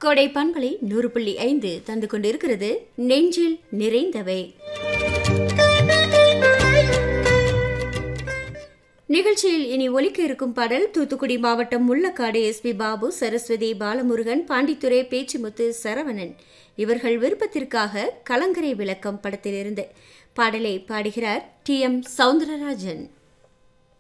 கோடை பண்பலை 100.5 தந்து கொண்டிருக்கிறது நெஞ்சில் நிறைந்தவை. நிகழ்ச்சியில் இனி ஒலிக்க இருக்கும் பாடல் தூத்துக்குடி மாவட்டம் முள்ளக்காடு எஸ்பி பாபு, சரஸ்வதி, பாலமுருகன், பாண்டித்துறை, பேச்சிமுத்து, சரவணன் இவர்கள் விருப்பத்திற்காக கலங்கரை விளக்கம் படத்திலிருந்து பாடலை பாடுகிறார் டி.எம். சௌந்தரராஜன்.